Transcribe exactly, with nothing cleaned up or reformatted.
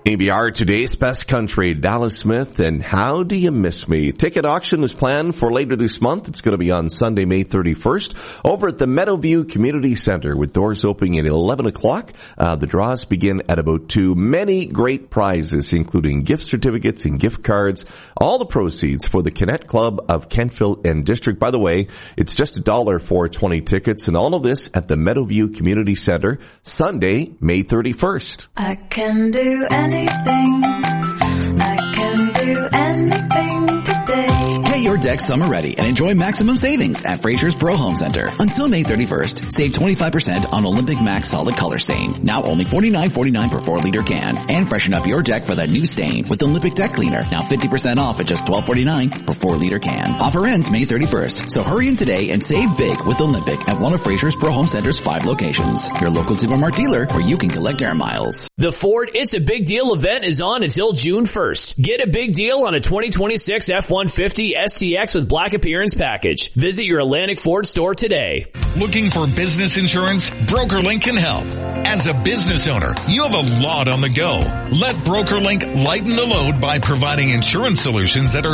A B R Today's Best Country, Dallas Smith, and How Do You Miss Me? Ticket auction is planned for later this month. It's going to be on Sunday, May thirty-first, over at the Meadowview Community Center, with doors opening at eleven o'clock. Uh, the draws begin at about two. Many great prizes, including gift certificates and gift cards. All the proceeds for the Connect Club of Kentville and District. By the way, it's just a dollar for twenty tickets, and all of this at the Meadowview Community Center, Sunday, May thirty-first. I can do anything. I can do anything today. Get your deck summer ready and enjoy maximum savings at Fraser's Pro Home Center. Until May thirty-first, save twenty-five percent on Olympic Max Solid Color Stain. Now only forty-nine forty-nine per four liter can. And freshen up your deck for that new stain with Olympic Deck Cleaner. Now fifty percent off at just twelve forty-nine per four liter can. Offer ends May thirty-first. So hurry in today and save big with Olympic at one of Fraser's Pro Home Center's five locations. Your local Timbermart dealer where you can collect air miles. The Ford It's a Big Deal event is on until June first. Get a big deal on a twenty twenty-six F one fifty S T X with Black Appearance Package. Visit your Atlantic Ford store today. Looking for business insurance? BrokerLink can help. As a business owner, you have a lot on the go. Let BrokerLink lighten the load by providing insurance solutions that are